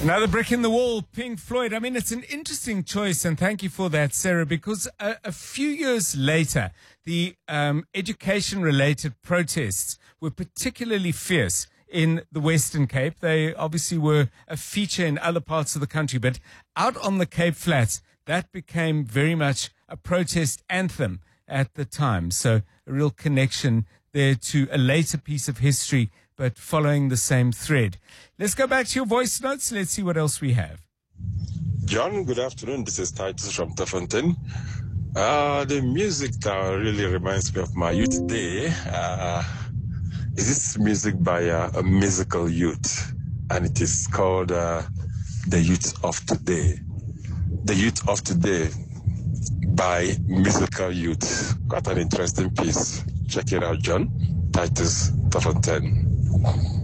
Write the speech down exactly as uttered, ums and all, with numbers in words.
Another brick in the wall, Pink Floyd. I mean, it's an interesting choice, and thank you for that, Sarah, because a, a few years later, the um, education-related protests were particularly fierce in the Western Cape. They obviously were a feature in other parts of the country, but out on the Cape Flats, that became very much a protest anthem at the time. So a real connection there to a later piece of history, but following the same thread. Let's go back to your voice notes. Let's see what else we have. John, good afternoon. This is Titus from Tuffontein. Uh, the music uh, really reminds me of my youth day. Uh, this is music by uh, a musical youth, and it is called uh, The Youth of Today. The Youth of Today by Musical Youth. Quite an interesting piece. Check it out, John. Titus Tuffontein.